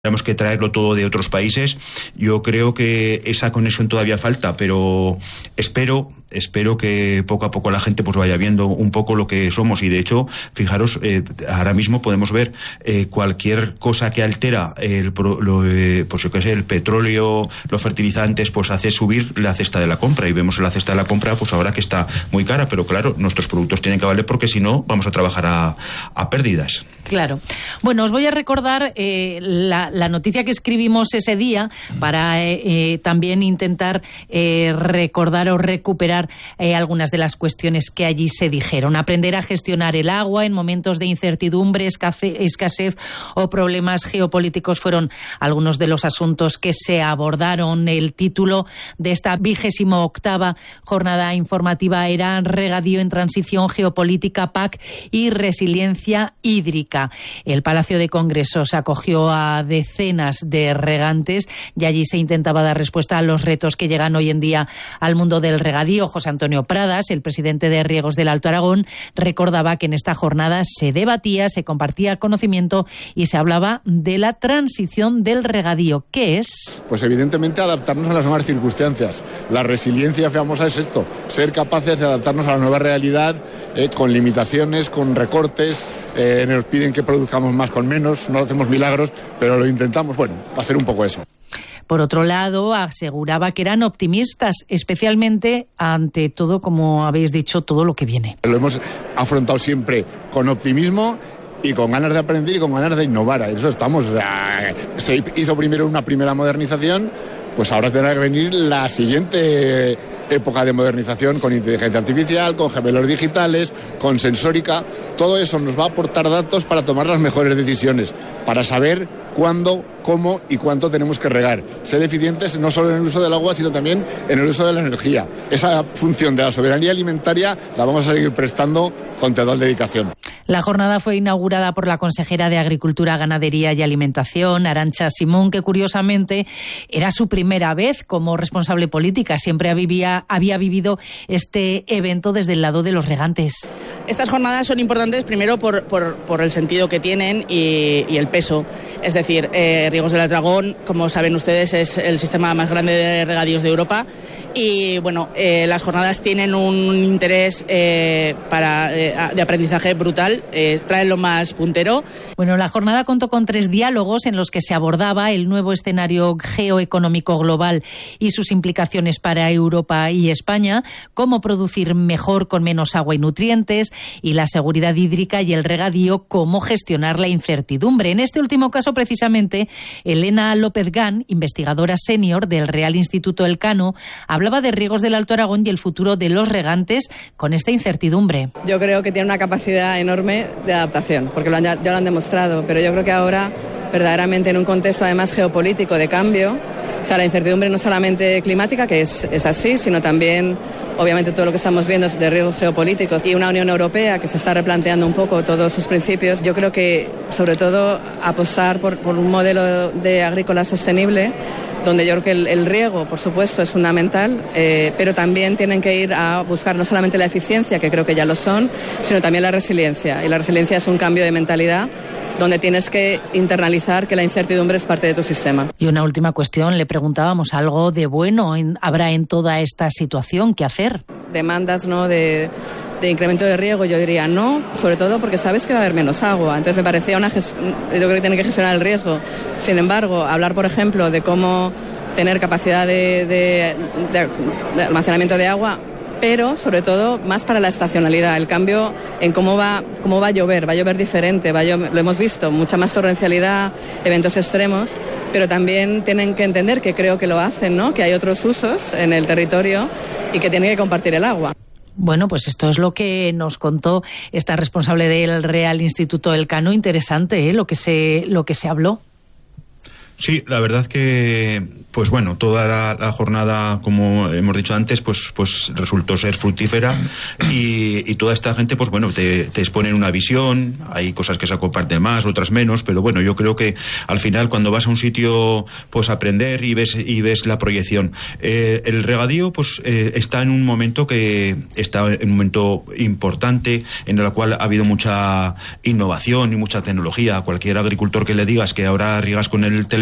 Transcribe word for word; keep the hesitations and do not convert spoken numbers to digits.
Tenemos que traerlo todo de otros países. Yo creo que esa conexión todavía falta, pero espero espero que poco a poco la gente pues vaya viendo un poco lo que somos. Y de hecho, fijaros, eh, ahora mismo podemos ver eh, cualquier cosa que altera el, lo, eh, pues yo qué sé, el petróleo, los fertilizantes, pues hace subir la cesta de la compra. Y vemos la cesta de la compra, pues ahora que está muy cara, pero claro, nuestros productos tienen que valer porque si no vamos a trabajar a, a pérdidas. Claro. Bueno, os voy a recordar eh, la, la noticia que escribimos ese día para eh, eh, también intentar eh, recordar o recuperar eh, algunas de las cuestiones que allí se dijeron. Aprender a gestionar el agua en momentos de incertidumbre, escasez o problemas geopolíticos fueron algunos de los asuntos que se abordaron. El título de esta vigésimo octava jornada informativa era Regadío en transición geopolítica, P A C y resiliencia hídrica. El Palacio de Congresos acogió a decenas de regantes y allí se intentaba dar respuesta a los retos que llegan hoy en día al mundo del regadío. José Antonio Pradas, el presidente de Riegos del Alto Aragón, recordaba que en esta jornada se debatía, se compartía conocimiento y se hablaba de la transición del regadío. ¿Qué es? Pues evidentemente adaptarnos a las nuevas circunstancias. La resiliencia famosa es esto, ser capaces de adaptarnos a la nueva realidad eh, con limitaciones, con recortes. Eh, nos piden que produzcamos más con menos, no hacemos milagros, pero lo intentamos. Bueno, va a ser un poco eso. Por otro lado, aseguraba que eran optimistas, especialmente ante todo, como habéis dicho, todo lo que viene. Lo hemos afrontado siempre con optimismo y con ganas de aprender y con ganas de innovar. A eso estamos. Se hizo primero una primera modernización, pues ahora tendrá que venir la siguiente época de modernización con inteligencia artificial, con gemelos digitales, con sensórica. Todo eso nos va a aportar datos para tomar las mejores decisiones, para saber cuándo, cómo y cuánto tenemos que regar. Ser eficientes no solo en el uso del agua, sino también en el uso de la energía. Esa función de la soberanía alimentaria la vamos a seguir prestando con total dedicación. La jornada fue inaugurada por la consejera de Agricultura, Ganadería y Alimentación, Arantxa Simón, que curiosamente era su primera vez como responsable política. Siempre había, había vivido este evento desde el lado de los regantes. Estas jornadas son importantes primero por, por, por el sentido que tienen y, y el peso. Es decir, eh, Riegos del Alto Aragón, como saben ustedes, es el sistema más grande de regadíos de Europa. Y bueno, eh, las jornadas tienen un interés eh, para, eh, de aprendizaje brutal. Eh, traen lo más puntero. Bueno, la jornada contó con tres diálogos en los que se abordaba el nuevo escenario geoeconómico global y sus implicaciones para Europa y España, cómo producir mejor con menos agua y nutrientes, y la seguridad hídrica y el regadío, cómo gestionar la incertidumbre. En este último caso, precisamente, Elena López Gán, investigadora senior del Real Instituto Elcano, hablaba de Riegos del Alto Aragón y el futuro de los regantes con esta incertidumbre. Yo creo que tiene una capacidad enorme de adaptación, porque lo han, ya lo han demostrado, pero yo creo que ahora, verdaderamente en un contexto además geopolítico de cambio, o sea, la incertidumbre no solamente climática, que es, es así, sino también, obviamente, todo lo que estamos viendo de riesgos geopolíticos y una Unión Europea que se está replanteando un poco todos sus principios. Yo creo que, sobre todo, apostar por, por un modelo de agrícola sostenible, donde yo creo que el, el riego, por supuesto, es fundamental, eh, pero también tienen que ir a buscar no solamente la eficiencia, que creo que ya lo son, sino también la resiliencia. Y la resiliencia es un cambio de mentalidad donde tienes que internalizar que la incertidumbre es parte de tu sistema. Y una última cuestión, le preguntábamos, ¿algo de bueno en, habrá en toda esta situación? ¿Qué hacer? Demandas, ¿no?, de, de incremento de riego, yo diría no, sobre todo porque sabes que va a haber menos agua. Entonces me parecía una gestión, yo creo que tiene que gestionar el riesgo. Sin embargo, hablar, por ejemplo, de cómo tener capacidad de, de, de, de almacenamiento de agua, pero sobre todo más para la estacionalidad, el cambio en cómo va cómo va a llover, va a llover diferente, va a llover, lo hemos visto, mucha más torrencialidad, eventos extremos, pero también tienen que entender, que creo que lo hacen, ¿no?, que hay otros usos en el territorio y que tienen que compartir el agua. Bueno, pues esto es lo que nos contó esta responsable del Real Instituto Elcano. Interesante, ¿eh?, lo que se lo que se habló. Sí, la verdad que, pues bueno, toda la, la jornada, como hemos dicho antes, pues pues resultó ser fructífera y, y toda esta gente, pues bueno, te, te exponen una visión, hay cosas que se comparten más, otras menos, pero bueno, yo creo que al final cuando vas a un sitio, pues aprender y ves y ves la proyección. Eh, el regadío, pues eh, está en un momento que está en un momento importante, en el cual ha habido mucha innovación y mucha tecnología. A cualquier agricultor que le digas que ahora riegas con el teléfono,